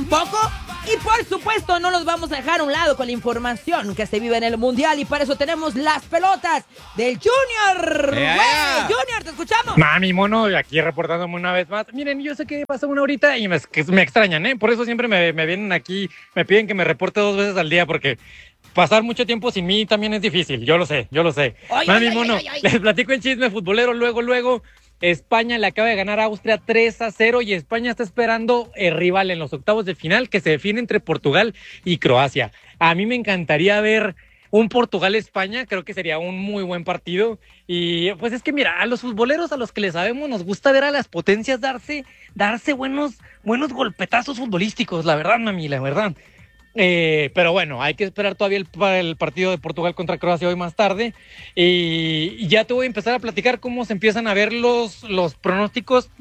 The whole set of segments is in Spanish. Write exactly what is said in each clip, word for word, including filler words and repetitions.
poco. Y por supuesto no los vamos a dejar a un lado con la información que se vive en el Mundial. Y para eso tenemos las pelotas del Junior. Yeah. Güey, Junior, te escuchamos. Mami, mono, aquí reportándome una vez más. Miren, yo sé que pasó una horita y me, que me extrañan, ¿eh? Por eso siempre me, me vienen aquí, me piden que me reporte dos veces al día porque pasar mucho tiempo sin mí también es difícil. Yo lo sé, yo lo sé. Ay, Mami, ay, mono, ay, ay, ay. les platico el chisme futbolero luego, luego. España le acaba de ganar a Austria tres a cero y España está esperando el rival en los octavos de final que se define entre Portugal y Croacia. A mí me encantaría ver un Portugal-España, creo que sería un muy buen partido. Y pues es que mira, a los futboleros a los que les sabemos nos gusta ver a las potencias darse, darse buenos, buenos golpetazos futbolísticos, la verdad, mami, la verdad. Eh, pero bueno, hay que esperar todavía el, el partido de Portugal contra Croacia hoy más tarde y ya te voy a empezar a platicar cómo se empiezan a ver los, los pronósticos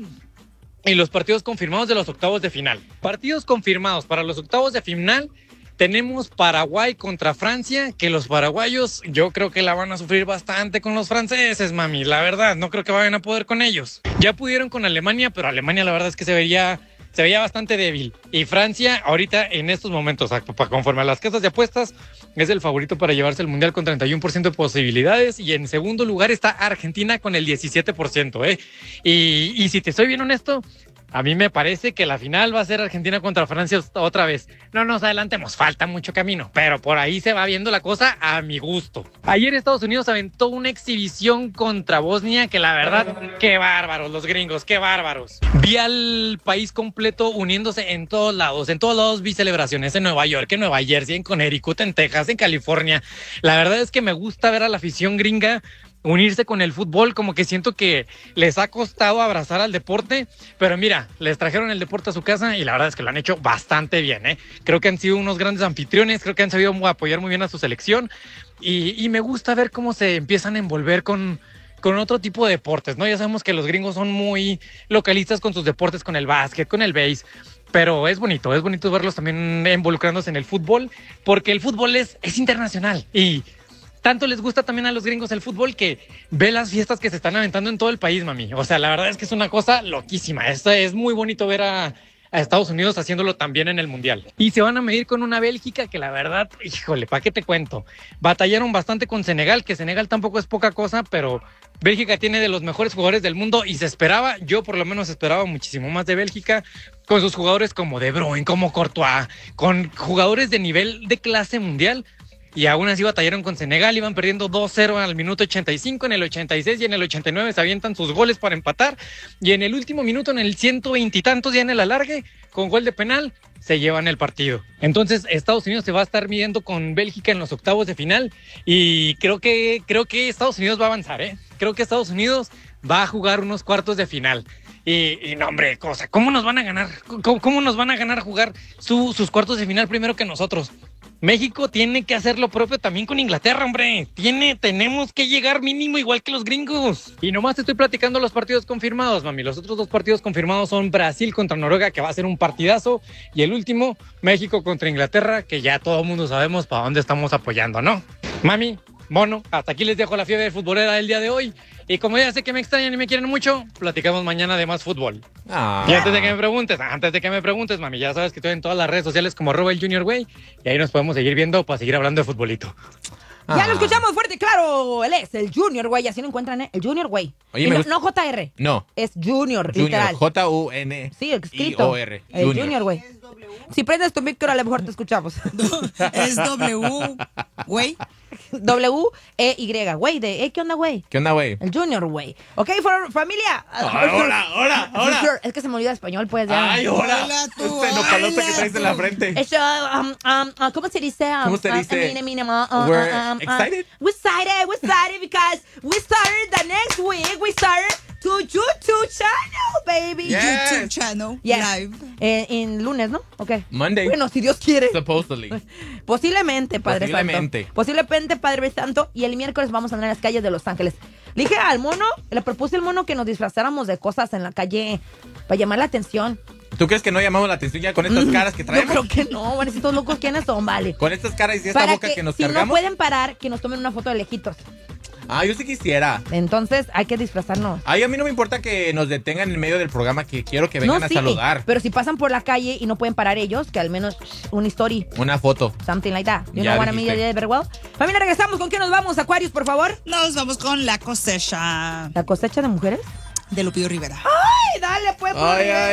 y los partidos confirmados de los octavos de final. Partidos confirmados para los octavos de final. Tenemos Paraguay contra Francia, que los paraguayos yo creo que la van a sufrir bastante con los franceses, mami, la verdad, no creo que vayan a poder con ellos. Ya pudieron con Alemania, pero Alemania la verdad es que se vería... se veía bastante débil. Y Francia, ahorita, en estos momentos, conforme a las casas de apuestas, es el favorito para llevarse el Mundial con treinta y uno por ciento de posibilidades. Y en segundo lugar está Argentina con el diecisiete por ciento, ¿eh? Y, y si te soy bien honesto, a mí me parece que la final va a ser Argentina contra Francia otra vez. No nos adelantemos, falta mucho camino, pero por ahí se va viendo la cosa a mi gusto. Ayer Estados Unidos aventó una exhibición contra Bosnia que la verdad, qué bárbaros los gringos, qué bárbaros. Vi al país completo uniéndose en todos lados, en todos lados vi celebraciones en Nueva York, en Nueva Jersey, en Connecticut, en Texas, en California. La verdad es que me gusta ver a la afición gringa unirse con el fútbol, como que siento que les ha costado abrazar al deporte, pero mira, les trajeron el deporte a su casa y la verdad es que lo han hecho bastante bien, ¿eh? Creo que han sido unos grandes anfitriones, creo que han sabido apoyar muy bien a su selección y, y me gusta ver cómo se empiezan a envolver con, con otro tipo de deportes, ¿no? Ya sabemos que los gringos son muy localistas con sus deportes, con el básquet, con el béis, pero es bonito, es bonito verlos también involucrándose en el fútbol, porque el fútbol es, es internacional y tanto les gusta también a los gringos el fútbol que ve las fiestas que se están aventando en todo el país, mami. O sea, la verdad es que es una cosa loquísima. Esto es muy bonito ver a, a Estados Unidos haciéndolo también en el Mundial. Y se van a medir con una Bélgica que la verdad, híjole, ¿para qué te cuento? Batallaron bastante con Senegal, que Senegal tampoco es poca cosa, pero Bélgica tiene de los mejores jugadores del mundo y se esperaba, yo por lo menos esperaba muchísimo más de Bélgica, con sus jugadores como De Bruyne, como Courtois, con jugadores de nivel de clase mundial. Y aún así batallaron con Senegal, iban perdiendo dos cero al minuto ochenta y cinco, en el ochenta y seis y en el ochenta y nueve se avientan sus goles para empatar. Y en el último minuto, en el ciento veinte y tantos, ya en el alargue, con gol de penal, se llevan el partido. Entonces Estados Unidos se va a estar midiendo con Bélgica en los octavos de final y creo que, creo que Estados Unidos va a avanzar, ¿eh? Creo que Estados Unidos va a jugar unos cuartos de final. Y, y no, hombre, cosa, ¿cómo nos van a ganar? ¿Cómo, cómo nos van a ganar jugar su, sus cuartos de final primero que nosotros? México tiene que hacer lo propio también con Inglaterra, hombre. Tiene, tenemos que llegar mínimo igual que los gringos. Y nomás te estoy platicando los partidos confirmados, mami. Los otros dos partidos confirmados son Brasil contra Noruega, que va a ser un partidazo. Y el último, México contra Inglaterra, que ya todo el mundo sabemos para dónde estamos apoyando, ¿no? Mami, mono, hasta aquí les dejo la fiebre futbolera del día de hoy. Y como ya sé que me extrañan y me quieren mucho, platicamos mañana de más fútbol. Ah. Y antes de que me preguntes, antes de que me preguntes, mami, ya sabes que estoy en todas las redes sociales como arroba el Junior Güey. Y ahí nos podemos seguir viendo para seguir hablando de futbolito. Ah. Ya lo escuchamos fuerte y claro. Él es el Junior Güey. Así lo encuentran, ¿eh? El Junior Güey. Oye, no, me gusta... no J R. No. Es Junior, Junior, literal. J U N. Sí, escrito. I O R. El Junior, Junior Güey. Si prendes tu micro, a lo mejor te escuchamos. Es W, güey. W E Y, güey, de, hey, ¿qué onda, güey? ¿Qué onda, güey? El Junior, güey. Ok, for, familia. Hola, hola, hola. Es que se me olvida español, pues, ya. Ay, hola. Hola, tú, Este nopalote hola, que traes tú. en la frente. Eso, um, um, uh, ¿cómo se dice? Um, ¿Cómo se uh, dice? I mean, I mean, uh, uh, We're uh, um, uh, excited? We're excited, we're excited because we started the next week. We started to YouTube channel, baby. Yeah. YouTube channel, Yes. live. Eh, en lunes, ¿no? Ok. Monday. Bueno, si Dios quiere. Supposedly. Posiblemente, Padre Posiblemente. Santo. Posiblemente, Padre Santo. Y el miércoles vamos a andar en las calles de Los Ángeles. Le dije al mono, le propuse al mono que nos disfrazáramos de cosas en la calle para llamar la atención. ¿Tú crees que no llamamos la atención ya con estas caras que Yo traemos? creo que no, bueno, estos locos, ¿quiénes son? Vale. Con estas caras y esta Para boca que, que nos si cargamos. no pueden parar, que nos tomen una foto de lejitos. Ah, yo sí quisiera. Entonces hay que disfrazarnos. Ay, a mí no me importa que nos detengan en medio del programa, que quiero que vengan no, a sí, saludar. pero si pasan por la calle y no pueden parar ellos, que al menos una story. Una foto. Something like that. You Ya know what I dijiste. mean, very well. Familia, regresamos. ¿Con qué nos vamos, Aquarius, por favor? Nos vamos con la cosecha ¿La cosecha de mujeres? de Lupillo Rivera. ¡Ay, dale, pues! Ay, ay.